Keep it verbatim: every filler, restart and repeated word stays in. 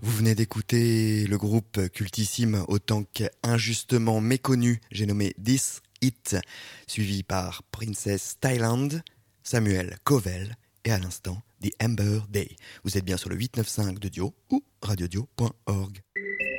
Vous venez d'écouter le groupe cultissime autant qu'injustement méconnu, j'ai nommé This It, suivi par Princess Thailand, Samuel Covell et à l'instant The Amber Day. Vous êtes bien sur le huit neuf cinq de Dio ou radiodio point org.